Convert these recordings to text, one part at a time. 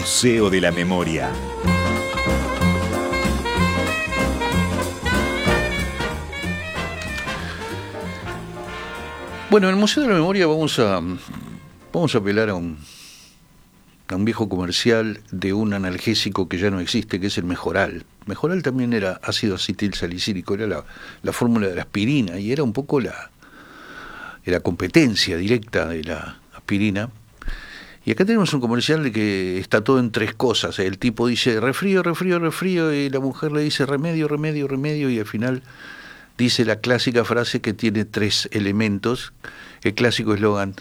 Museo de la Memoria. Bueno, en el Museo de la Memoria vamos a apelar a un viejo comercial de un analgésico que ya no existe, que es el Mejoral. Mejoral también era ácido acetilsalicílico, era la fórmula de la aspirina, y era un poco la competencia directa de la aspirina. Y acá tenemos un comercial de que está todo en tres cosas. El tipo dice resfrío, resfrío, resfrío, y la mujer le dice remedio, remedio, remedio, y al final dice la clásica frase que tiene tres elementos, el clásico eslogan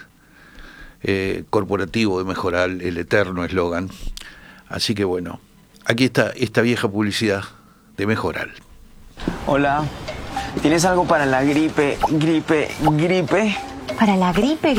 corporativo de Mejoral, el eterno eslogan. Así que bueno, aquí está esta vieja publicidad de Mejoral. Hola, ¿tienes algo para la gripe? ¿Para la gripe?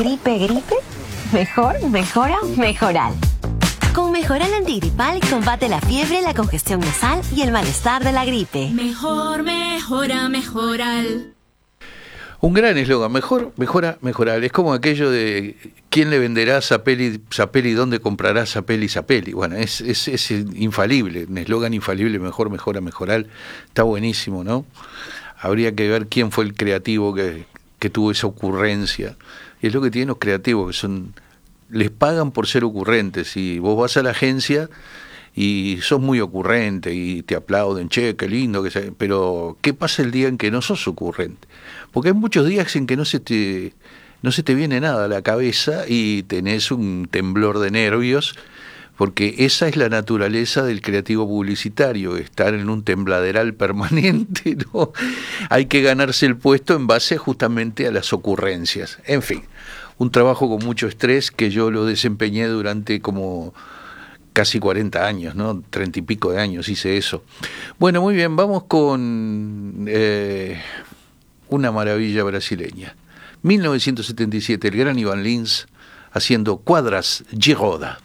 Mejor, mejora, Mejoral. Con Mejoral antigripal combate la fiebre, la congestión nasal y el malestar de la gripe. Mejor, mejora, Mejoral. Un gran eslogan, mejor, mejora, Mejoral. Es como aquello de ¿quién le venderá Zapelli, dónde comprará Zapelli? Bueno, es infalible, un eslogan infalible, mejor, mejora, Mejoral. Está buenísimo, ¿no? Habría que ver quién fue el creativo que tuvo esa ocurrencia. Y es lo que tienen los creativos, que les pagan por ser ocurrentes. Y vos vas a la agencia y sos muy ocurrente y te aplauden, che, qué lindo, pero ¿qué pasa el día en que no sos ocurrente? Porque hay muchos días en que no se te viene nada a la cabeza y tenés un temblor de nervios, porque esa es la naturaleza del creativo publicitario, estar en un tembladeral permanente, ¿no? Hay que ganarse el puesto en base justamente a las ocurrencias. En fin, un trabajo con mucho estrés que yo lo desempeñé durante como casi 40 años, ¿no? 30 y pico de años hice eso. Bueno, muy bien, vamos con una maravilla brasileña. 1977, el gran Ivan Lins haciendo Quadras Giroda.